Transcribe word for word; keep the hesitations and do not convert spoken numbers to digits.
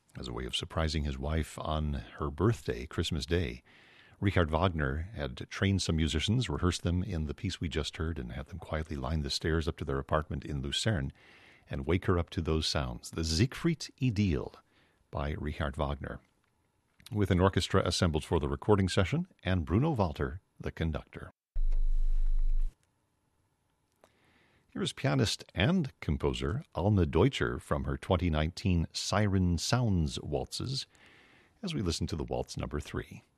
As a way of surprising his wife on her birthday, Christmas Day, Richard Wagner had trained some musicians, rehearsed them in the piece we just heard, and had them quietly line the stairs up to their apartment in Lucerne and wake her up to those sounds. The Siegfried Idyll by Richard Wagner, with an orchestra assembled for the recording session and Bruno Walter, the conductor. Here is pianist and composer Alma Deutscher from her twenty nineteen Siren Sounds Waltzes as we listen to the waltz number three.